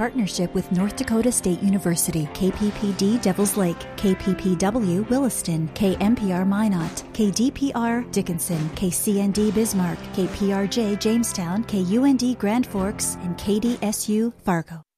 partnership with North Dakota State University, KPPD Devils Lake, KPPW Williston, KMPR Minot, KDPR Dickinson, KCND Bismarck, KPRJ Jamestown, KUND Grand Forks, and KDSU Fargo.